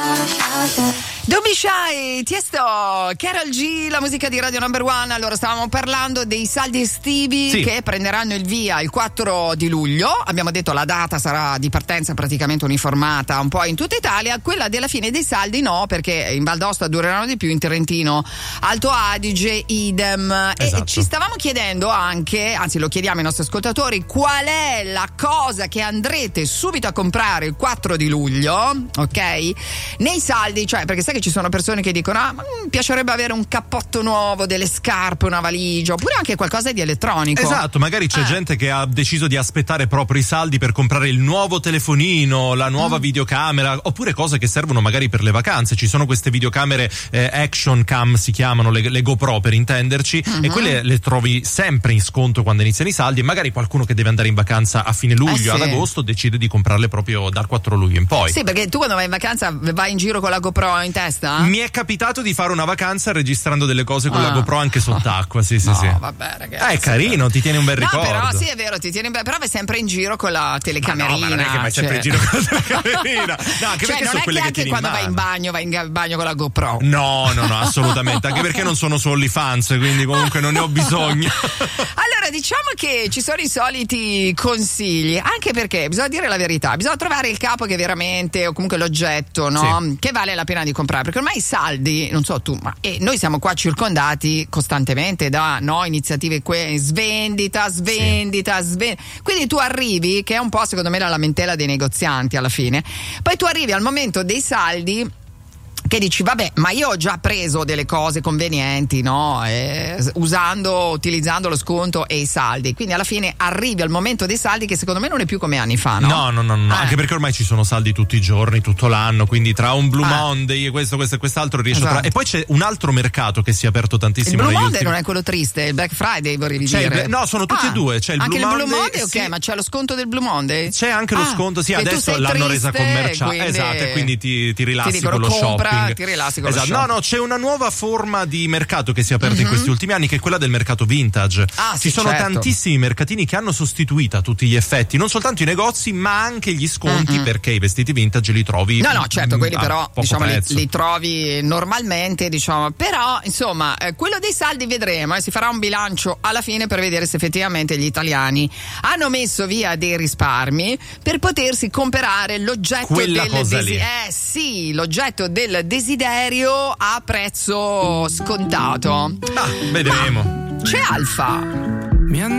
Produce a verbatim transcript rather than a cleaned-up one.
Don't be shy, Tiesto, Karol G, la musica di Radio Number One. Allora, stavamo parlando dei saldi estivi sì. che prenderanno il via il quattro di luglio. Abbiamo detto la data sarà di partenza praticamente uniformata un po' in tutta Italia. Quella della fine dei saldi no, perché in Val d'Aosta dureranno di più, in Trentino, Alto Adige, idem. Esatto. E ci stavamo chiedendo anche, anzi lo chiediamo ai nostri ascoltatori, qual è la cosa che andrete subito a comprare il quattro di luglio, ok? Nei saldi, cioè, perché sai che ci sono persone che dicono ah, ma mi piacerebbe avere un cappotto nuovo, delle scarpe, una valigia, oppure anche qualcosa di elettronico. Esatto, magari c'è eh. gente che ha deciso di aspettare proprio i saldi per comprare il nuovo telefonino, la nuova mm. videocamera, oppure cose che servono magari per le vacanze. Ci sono queste videocamere eh, action cam, si chiamano, le, le GoPro per intenderci, mm-hmm. e quelle le trovi sempre in sconto quando iniziano i saldi, e magari qualcuno che deve andare in vacanza a fine luglio, eh sì. ad agosto, decide di comprarle proprio dal quattro luglio in poi. Sì, perché tu quando vai in vacanza vai in giro con la GoPro in testa? Mi è capitato di fare una vacanza registrando delle cose con ah. la GoPro anche sott'acqua, sì, sì, no, sì. vabbè, ragazzi. Eh, è carino, ti tieni un bel ricordo. No, però sì, è vero, ti tieni un bel, però vai sempre in giro con la telecamerina. Ma no, ma non è che vai sempre in giro con la telecamerina. No, anche cioè, perché non sono è quelle che che anche tieni quando in vai in bagno, vai in bagno con la GoPro. No, no, no, assolutamente, anche perché non sono su OnlyFans, quindi comunque non ne ho bisogno. Allora, diciamo che ci sono i soliti consigli, anche perché bisogna dire la verità, bisogna trovare il capo che veramente, o comunque l'oggetto, no? Sì. Che vale la pena di comprare, perché ormai i saldi, non so tu, ma e noi siamo qua circondati costantemente da no, iniziative que- svendita, svendita, sì. svendita. Quindi tu arrivi, che è un po' secondo me la lamentela dei negozianti alla fine, poi tu arrivi al momento dei saldi che dici vabbè, ma io ho già preso delle cose convenienti, no? Eh, usando, utilizzando lo sconto e i saldi, quindi alla fine arrivi al momento dei saldi che secondo me non è più come anni fa, no? No, no, no, no. Eh. Anche perché ormai ci sono saldi tutti i giorni, tutto l'anno, quindi tra un Blue ah. Monday e questo, questo e quest'altro riesci esatto. a tra... E poi c'è un altro mercato che si è aperto tantissimo. Il Blue Monday ultimi... non è quello triste, il Black Friday vorrei c'è dire. Il... No, sono tutti ah. e due. C'è il anche Blue il Monday, Blue Monday, sì. ok, ma c'è lo sconto del Blue Monday? C'è anche lo ah, sconto, sì, adesso l'hanno triste, resa commerciale. quindi... Esatto, e quindi ti, ti rilassi ti dicono, con lo compra, shopping. Ti rilassi con esatto. lo shopping. No, no, c'è una nuova forma di mercato che si è aperta mm-hmm. in questi ultimi anni, che è quella del mercato vintage. Ah, Ci sì, sono certo. tantissimi mercatini che hanno sostituito a tutti gli effetti, non soltanto i negozi, ma anche gli sconti, mm-hmm. perché i vestiti vintage li trovi. No, no, certo, quelli però diciamo li, li trovi normalmente, diciamo, però insomma, eh, quello dei saldi vedremo, eh, si farà un bilancio alla fine per vedere se effettivamente gli italiani hanno messo via dei risparmi per potersi comprare l'oggetto Quella del cosa desi- lì. eh sì, l'oggetto del desiderio a prezzo scontato. Ah, vedremo. C'è Alfa.